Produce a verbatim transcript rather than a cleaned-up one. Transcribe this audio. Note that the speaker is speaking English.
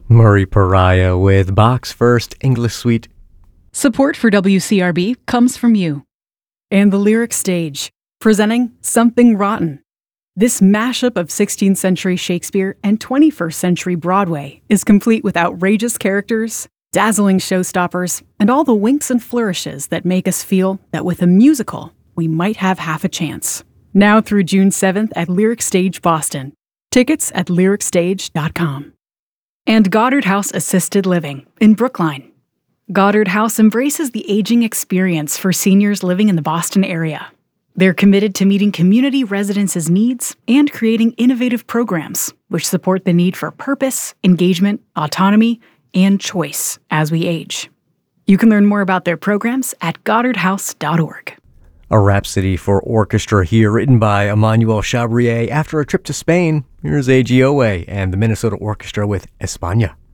Murray Pariah with Bach's First English Suite. Support for W C R B comes from you. And the Lyric Stage, presenting Something Rotten. This mashup of sixteenth century Shakespeare and twenty-first century Broadway is complete with outrageous characters, dazzling showstoppers, and all the winks and flourishes that make us feel that with a musical, we might have half a chance. Now through June seventh at Lyric Stage Boston. Tickets at lyric stage dot com. And Goddard House Assisted Living in Brookline. Goddard House embraces the aging experience for seniors living in the Boston area. They're committed to meeting community residents' needs and creating innovative programs which support the need for purpose, engagement, autonomy, and choice as we age. You can learn more about their programs at goddard house dot org. A Rhapsody for Orchestra here, written by Emmanuel Chabrier after a trip to Spain. Here's A G O A and the Minnesota Orchestra with España.